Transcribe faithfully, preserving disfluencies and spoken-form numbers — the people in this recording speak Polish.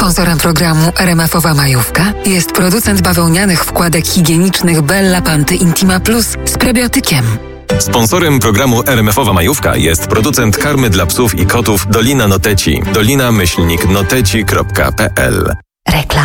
Sponsorem programu R M F-owa Majówka jest producent bawełnianych wkładek higienicznych Bella Panty Intima Plus z prebiotykiem. Sponsorem programu R M F-owa Majówka jest producent karmy dla psów i kotów Dolina Noteci. dolina myślnik noteci kropka p l. Reklama.